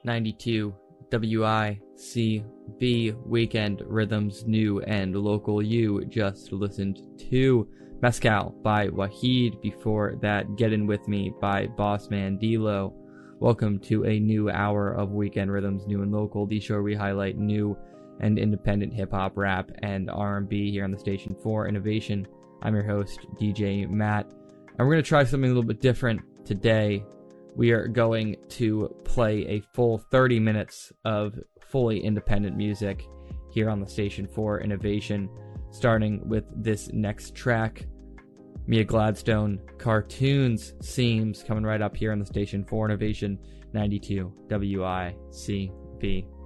92 WICB Weekend Rhythms, new and local. You just listened to Mescal by Wahid. Before that, Get In With Me by Bossman D-Lo. Welcome to a new hour of Weekend Rhythms, new and local, the show where we highlight new and independent hip-hop, rap, and R&B here on the station for innovation. I'm your host, DJ Matt, and we're going to try something a little bit different today. We are going to play a full 30 minutes of fully independent music here on the station for innovation, starting with this next track, Mia Gladstone, Cartoons Seams, coming right up here on the station for innovation, 92 WICB.